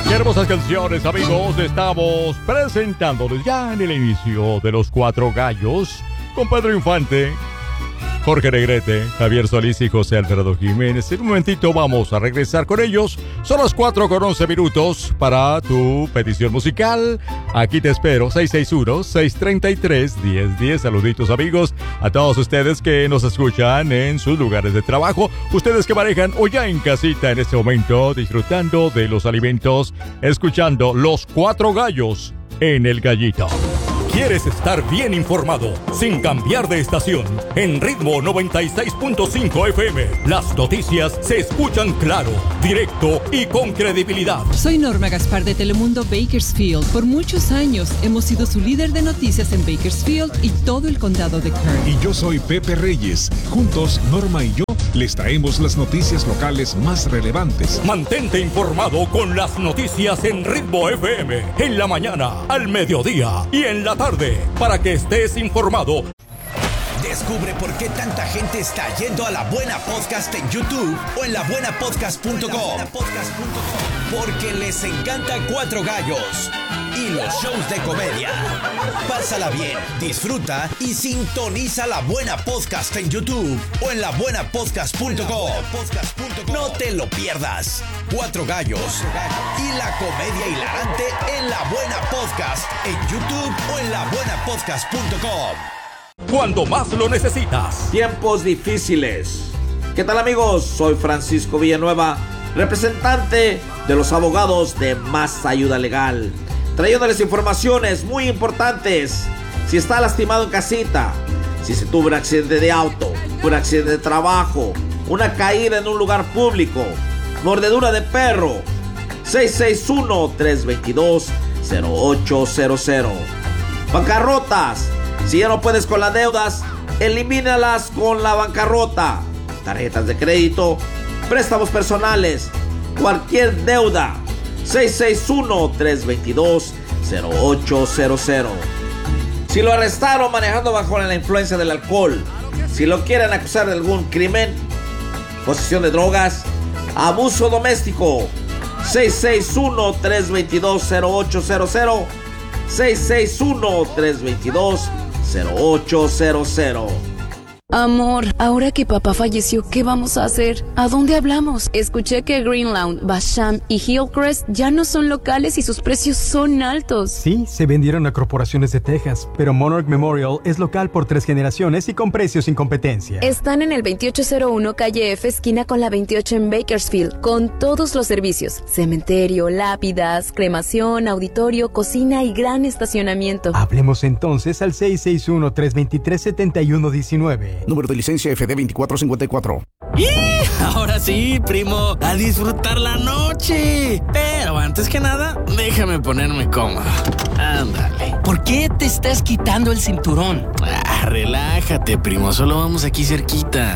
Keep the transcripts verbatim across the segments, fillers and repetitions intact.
Qué hermosas canciones, amigos. Estamos presentándoles ya en el inicio de Los Cuatro Gallos con Pedro Infante, Jorge Negrete, Javier Solís y José Alfredo Jiménez. En un momentito vamos a regresar con ellos. Son las cuatro con once minutos para tu petición musical. Aquí te espero, seis seis uno, seis tres tres, uno cero uno cero. Saluditos, amigos, a todos ustedes que nos escuchan en sus lugares de trabajo. Ustedes que manejan o ya en casita en este momento, disfrutando de los alimentos, escuchando Los Cuatro Gallos en El Gallito. ¿Quieres estar bien informado sin cambiar de estación? En Ritmo noventa y seis punto cinco F M, las noticias se escuchan claro, directo y con credibilidad. Soy Norma Gaspar de Telemundo Bakersfield. Por muchos años hemos sido su líder de noticias en Bakersfield y todo el condado de Kern. Y yo soy Pepe Reyes. Juntos, Norma y yo les traemos las noticias locales más relevantes. Mantente informado con las noticias en Ritmo F M, en la mañana, al mediodía y en la tarde, para que estés informado. Descubre por qué tanta gente está yendo a La Buena Podcast en YouTube o en la buena podcast punto com. Porque les encanta Cuatro Gallos y los shows de comedia. Pásala bien, disfruta y sintoniza La Buena Podcast en YouTube o en la buena podcast punto com. No te lo pierdas. Cuatro Gallos y la comedia hilarante en La Buena Podcast en YouTube o en la buena podcast punto com. Cuando más lo necesitas. Tiempos difíciles. ¿Qué tal, amigos? Soy Francisco Villanueva, representante de los abogados de Más Ayuda Legal, trayéndoles informaciones muy importantes. Si está lastimado en casita, si se tuvo un accidente de auto, un accidente de trabajo, una caída en un lugar público, mordedura de perro, seis seis uno, tres dos dos, cero ocho cero cero. Bancarrotas. Si ya no puedes con las deudas, elimínalas con la bancarrota. Tarjetas de crédito, préstamos personales, cualquier deuda. seis seis uno, tres dos dos, cero ocho cero cero. Si lo arrestaron manejando bajo la influencia del alcohol, si lo quieren acusar de algún crimen, posesión de drogas, abuso doméstico, seis seis uno, tres dos dos, cero ocho cero cero. seis seis uno, tres dos dos, cero ocho cero cero. Amor, ahora que papá falleció, ¿qué vamos a hacer? ¿A dónde hablamos? Escuché que Greenlawn, Basham y Hillcrest ya no son locales y sus precios son altos. Sí, se vendieron a corporaciones de Texas, pero Monarch Memorial es local por tres generaciones y con precios sin competencia. Están en el veintiocho cero uno calle F, esquina con la veintiocho en Bakersfield, con todos los servicios: cementerio, lápidas, cremación, auditorio, cocina y gran estacionamiento. Hablemos entonces al seis seis uno, tres dos tres, siete uno uno nueve. Número de licencia F D veinticuatro cincuenta y cuatro. ¡Y! Ahora sí, primo, a disfrutar la noche. Pero antes que nada, déjame ponerme cómodo. Ándale. ¿Por qué te estás quitando el cinturón? Ah, relájate, primo, solo vamos aquí cerquita.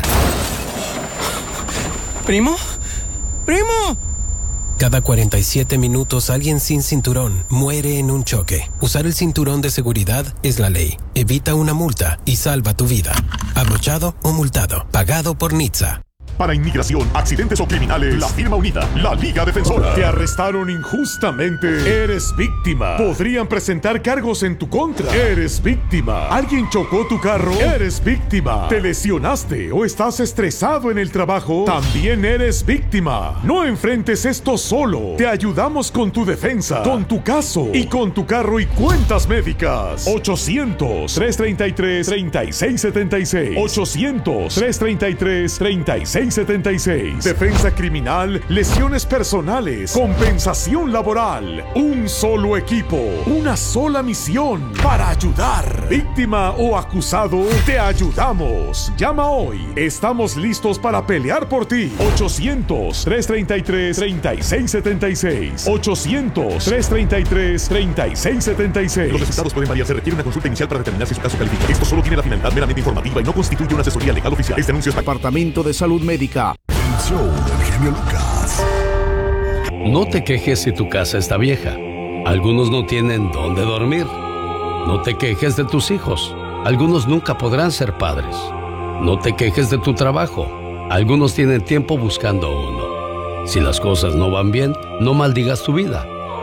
¿Primo? ¡Primo! Cada cuarenta y siete minutos alguien sin cinturón muere en un choque. Usar el cinturón de seguridad es la ley. Evita una multa y salva tu vida. Abrochado o multado. Pagado por N H T S A. Para inmigración, accidentes o criminales, la firma unida, la Liga Defensora. Te arrestaron injustamente. Eres víctima. Podrían presentar cargos en tu contra. Eres víctima. Alguien chocó tu carro. Eres víctima. Te lesionaste o estás estresado en el trabajo. También eres víctima. No enfrentes esto solo. Te ayudamos con tu defensa, con tu caso y con tu carro y cuentas médicas. ochocientos, tres treinta y tres, treinta y seis setenta y seis. ochocientos, tres treinta y tres, treinta y seis setenta y seis. Defensa criminal, lesiones personales, compensación laboral. Un solo equipo, una sola misión para ayudar. Víctima o acusado, te ayudamos. Llama hoy. Estamos listos para pelear por ti. ochocientos, tres treinta y tres, treinta y seis setenta y seis. ochocientos, tres treinta y tres, treinta y seis setenta y seis. Los resultados pueden variar. Se requiere una consulta inicial para determinar si su caso califica. Esto solo tiene la finalidad meramente informativa y no constituye una asesoría legal oficial. Este anuncio es Departamento de Salud Médica. El show del genio Lucas. No te quejes si tu casa está vieja. Algunos no tienen dónde dormir. No te quejes de tus hijos. Algunos nunca podrán ser padres. No te quejes de tu trabajo. Algunos tienen tiempo buscando uno. Si las cosas no van bien, no maldigas tu vida.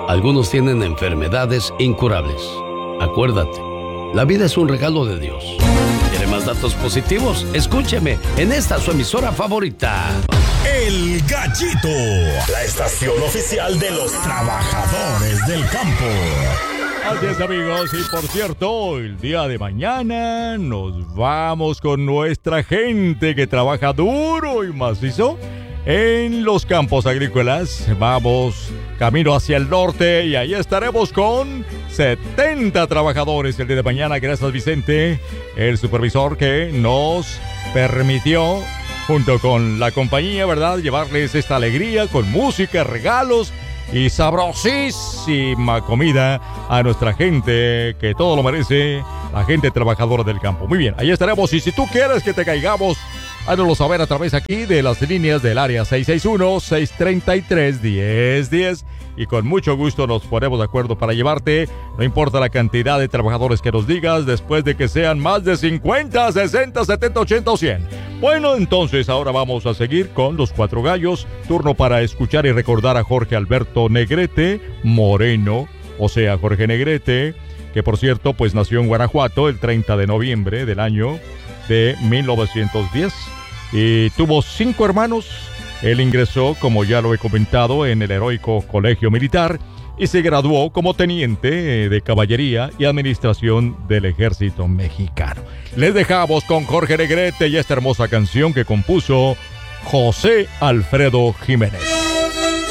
Algunos tienen enfermedades incurables. Acuérdate, la vida es un regalo de Dios. ¿Quiere más datos positivos? Escúcheme en esta su emisora favorita. El Gallito, la estación oficial de los trabajadores del campo. Así es, amigos, y por cierto, el día de mañana nos vamos con nuestra gente que trabaja duro y macizo en los campos agrícolas. Vamos camino hacia el norte y ahí estaremos con setenta trabajadores el día de mañana. Gracias, Vicente, el supervisor que nos permitió, junto con la compañía, ¿verdad?, llevarles esta alegría con música, regalos y sabrosísima comida a nuestra gente, que todo lo merece, la gente trabajadora del campo. Muy bien, ahí estaremos, y si tú quieres que te caigamos, háganoslo saber a través aquí de las líneas del área seis seis uno, seis tres tres, uno cero uno cero, y con mucho gusto nos ponemos de acuerdo para llevarte, no importa la cantidad de trabajadores que nos digas, después de que sean más de cincuenta, sesenta, setenta, ochenta o cien. Bueno, entonces ahora vamos a seguir con los cuatro gallos, turno para escuchar y recordar a Jorge Alberto Negrete Moreno, o sea, Jorge Negrete, que por cierto, pues nació en Guanajuato el treinta de noviembre del año de mil novecientos diez y tuvo cinco hermanos. Él ingresó, como ya lo he comentado, en el heroico Colegio Militar y se graduó como teniente de caballería y administración del Ejército Mexicano. Les dejamos con Jorge Negrete y esta hermosa canción que compuso José Alfredo Jiménez.